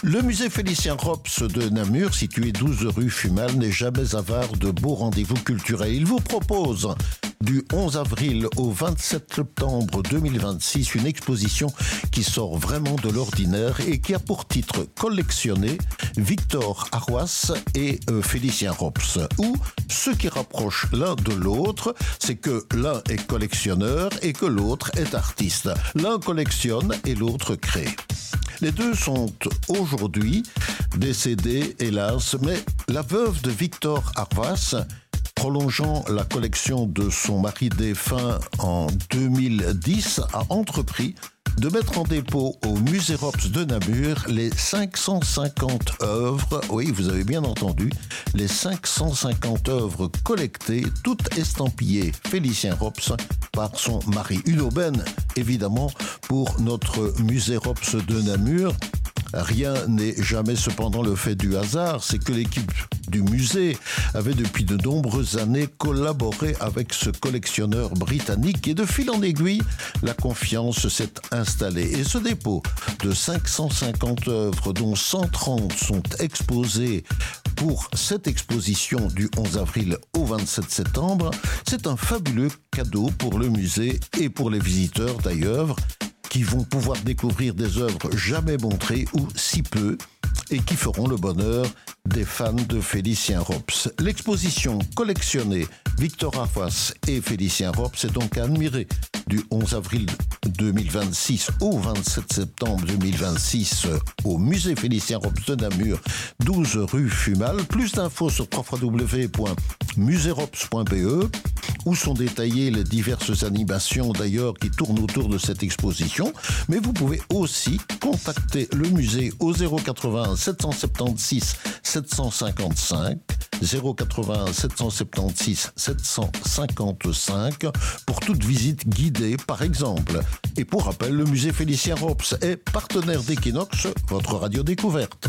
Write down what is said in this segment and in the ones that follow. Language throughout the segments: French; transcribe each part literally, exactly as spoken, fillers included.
Le musée Félicien Rops de Namur, situé douze rue Fumal, n'est jamais avare de beaux rendez-vous culturels. Il vous propose du onze avril au vingt-sept septembre deux mille vingt-six une exposition qui sort vraiment de l'ordinaire et qui a pour titre collectionné Victor Arroas et euh, Félicien Rops. Ou ce qui rapproche l'un de l'autre, c'est que l'un est collectionneur et que l'autre est artiste. L'un collectionne et l'autre crée. Les deux sont aujourd'hui décédés, hélas, mais la veuve de Victor Arroas, prolongeant la collection de son mari défunt en deux mille dix, a entrepris de mettre en dépôt au musée Rops de Namur les cinq cent cinquante œuvres, oui, vous avez bien entendu, les cinq cent cinquante œuvres collectées, toutes estampillées Félicien Rops par son mari. Une aubaine, évidemment, pour notre musée Rops de Namur. Rien n'est jamais cependant le fait du hasard, c'est que l'équipe du musée avait depuis de nombreuses années collaboré avec ce collectionneur britannique et de fil en aiguille, la confiance s'est installée. Et ce dépôt de cinq cent cinquante œuvres, dont cent trente sont exposées pour cette exposition du onze avril au vingt-sept septembre, c'est un fabuleux cadeau pour le musée et pour les visiteurs d'ailleurs, qui vont pouvoir découvrir des œuvres jamais montrées ou si peu et qui feront le bonheur des fans de Félicien Rops. L'exposition collectionnée Victor Arroas et Félicien Rops est donc à admirer du onze avril deux mille vingt-six au vingt-sept septembre deux mille vingt-six au musée Félicien Rops de Namur, douze rue Fumal. Plus d'infos sur w w w point musée rops point b e où sont détaillées les diverses animations d'ailleurs qui tournent autour de cette exposition. Mais vous pouvez aussi contacter le musée au zéro quatre-vingts sept cent soixante-seize sept cent cinquante-cinq, zéro quatre-vingts sept cent soixante-seize sept cent cinquante-cinq pour toute visite guidée par exemple. Et pour rappel, le musée Félicien Rops est partenaire d'Equinox, votre radio découverte.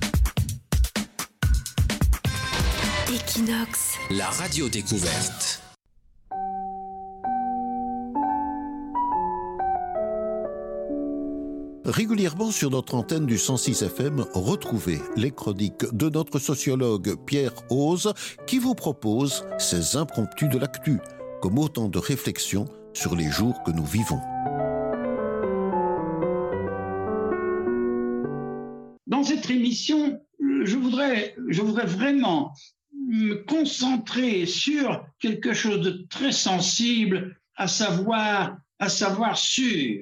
Equinox, la radio découverte. Régulièrement sur notre antenne du cent six F M, retrouvez les chroniques de notre sociologue Pierre Ose qui vous propose ses impromptus de l'actu, comme autant de réflexions sur les jours que nous vivons. Dans cette émission, je voudrais, je voudrais vraiment me concentrer sur quelque chose de très sensible, à savoir, à savoir sur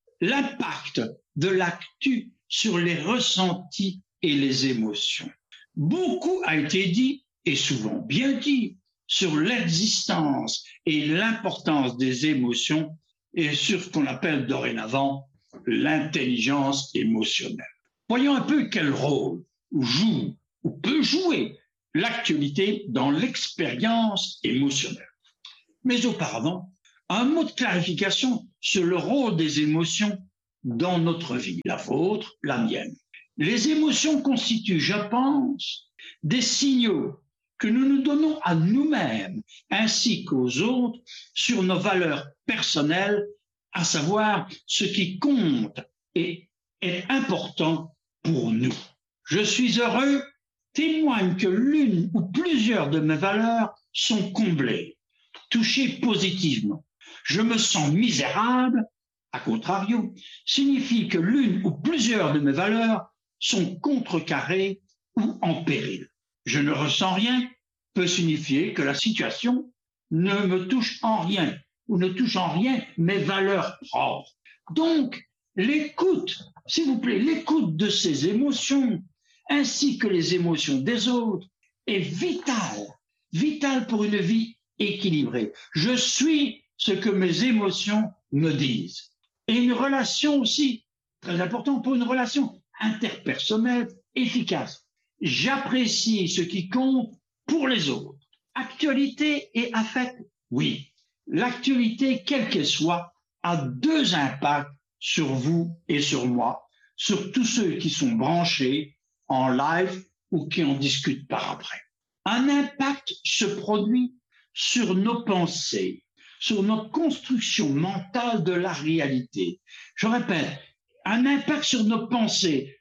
l'impact de l'actu sur les ressentis et les émotions. Beaucoup a été dit, et souvent bien dit, sur l'existence et l'importance des émotions et sur ce qu'on appelle dorénavant l'intelligence émotionnelle. Voyons un peu quel rôle joue ou peut jouer l'actualité dans l'expérience émotionnelle. Mais auparavant, un mot de clarification sur le rôle des émotions dans notre vie, la vôtre, la mienne. Les émotions constituent, je pense, des signaux que nous nous donnons à nous-mêmes ainsi qu'aux autres sur nos valeurs personnelles, à savoir ce qui compte et est important pour nous. Je suis heureux témoigne que l'une ou plusieurs de mes valeurs sont comblées, touchées positivement. Je me sens misérable, à contrario, signifie que l'une ou plusieurs de mes valeurs sont contrecarrées ou en péril. Je ne ressens rien peut signifier que la situation ne me touche en rien ou ne touche en rien mes valeurs propres. Donc, l'écoute, s'il vous plaît, l'écoute de ces émotions ainsi que les émotions des autres est vitale, vitale pour une vie équilibrée. Je suis ce que mes émotions me disent. Et une relation aussi, très importante pour une relation interpersonnelle efficace. J'apprécie ce qui compte pour les autres. Actualité et affect, oui. L'actualité, quelle qu'elle soit, a deux impacts sur vous et sur moi, sur tous ceux qui sont branchés en live ou qui en discutent par après. Un impact se produit sur nos pensées, sur notre construction mentale de la réalité. Je répète, un impact sur nos pensées,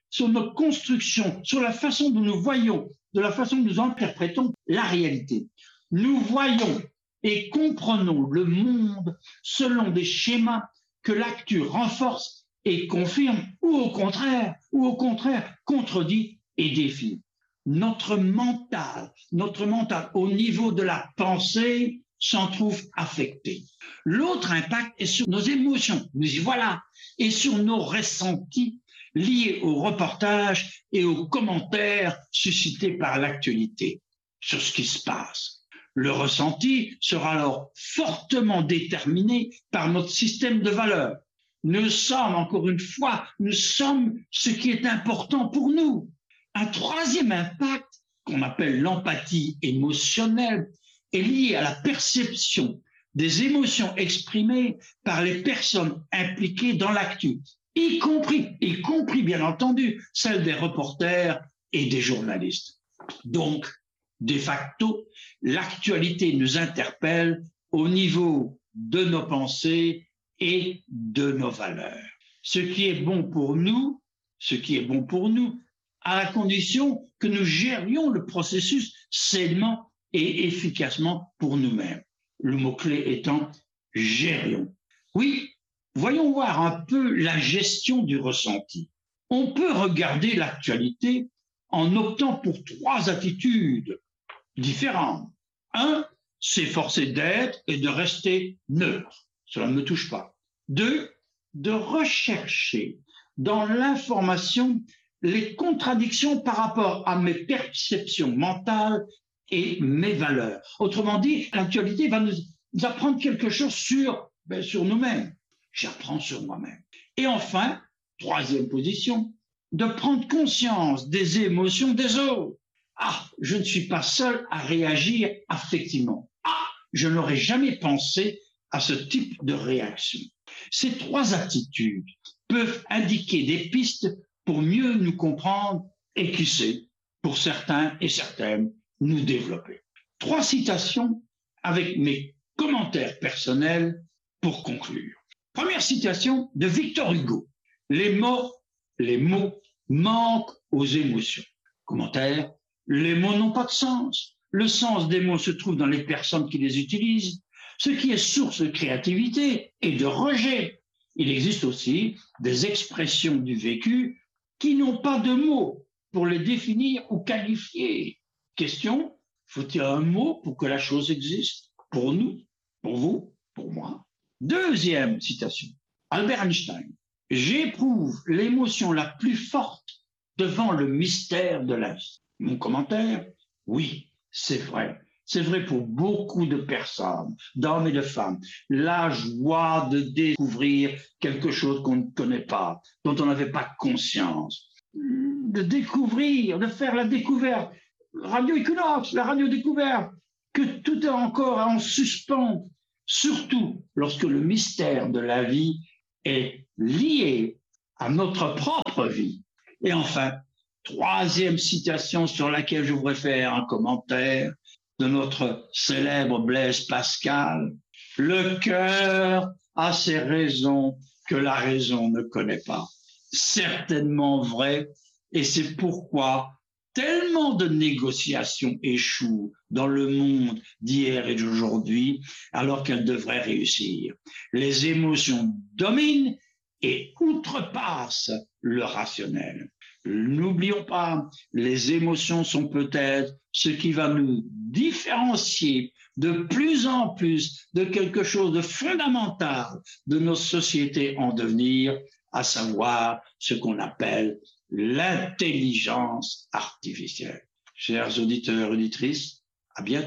sur nos constructions, sur la façon dont nous voyons, de la façon dont nous interprétons la réalité. Nous voyons et comprenons le monde selon des schémas que l'actu renforce et confirme, ou au contraire, ou au contraire, contredit et défie. Notre mental, notre mental au niveau de la pensée s'en trouve affecté. L'autre impact est sur nos émotions, nous y voilà, et sur nos ressentis liés aux reportages et aux commentaires suscités par l'actualité sur ce qui se passe. Le ressenti sera alors fortement déterminé par notre système de valeurs. Nous sommes, encore une fois, nous sommes ce qui est important pour nous. Un troisième impact, qu'on appelle l'empathie émotionnelle, est lié à la perception des émotions exprimées par les personnes impliquées dans l'actu, y compris, y compris bien entendu, celles des reporters et des journalistes. Donc, de facto, l'actualité nous interpelle au niveau de nos pensées et de nos valeurs. Ce qui est bon pour nous, ce qui est bon pour nous, à la condition que nous gérions le processus sainement et efficacement pour nous-mêmes. Le mot-clé étant « gérions ». Oui, voyons voir un peu la gestion du ressenti. On peut regarder l'actualité en optant pour trois attitudes différentes. Un, s'efforcer d'être et de rester neutre. Cela ne me touche pas. Deux, de rechercher dans l'information les contradictions par rapport à mes perceptions mentales et mes valeurs. Autrement dit, l'actualité va nous apprendre quelque chose sur, ben, sur nous-mêmes. J'apprends sur moi-même. Et enfin, troisième position, de prendre conscience des émotions des autres. Ah, je ne suis pas seul à réagir affectivement. Ah, je n'aurais jamais pensé à ce type de réaction. Ces trois attitudes peuvent indiquer des pistes pour mieux nous comprendre et qui sait, pour certains et certaines, nous développer. Trois citations avec mes commentaires personnels pour conclure. Première citation de Victor Hugo. Les mots, les mots manquent aux émotions. Commentaire. Les mots n'ont pas de sens. Le sens des mots se trouve dans les personnes qui les utilisent, ce qui est source de créativité et de rejet. Il existe aussi des expressions du vécu qui n'ont pas de mots pour les définir ou qualifier. Question, faut-il un mot pour que la chose existe? Pour nous, pour vous, pour moi. Deuxième citation, Albert Einstein. J'éprouve l'émotion la plus forte devant le mystère de la vie. Mon commentaire, oui, c'est vrai. C'est vrai pour beaucoup de personnes, d'hommes et de femmes. La joie de découvrir quelque chose qu'on ne connaît pas, dont on n'avait pas conscience. De découvrir, de faire la découverte. Radio Equinox, la radio découverte, que tout est encore en suspens. Surtout lorsque le mystère de la vie est lié à notre propre vie. Et enfin, troisième citation sur laquelle je voudrais faire un commentaire, de notre célèbre Blaise Pascal. Le cœur a ses raisons que la raison ne connaît pas. Certainement vrai, et c'est pourquoi tellement de négociations échouent dans le monde d'hier et d'aujourd'hui, alors qu'elles devraient réussir. Les émotions dominent et outrepassent le rationnel. N'oublions pas, les émotions sont peut-être ce qui va nous différencier de plus en plus de quelque chose de fondamental de nos sociétés en devenir, à savoir ce qu'on appelle l'intelligence artificielle. Chers auditeurs et auditrices, à bientôt.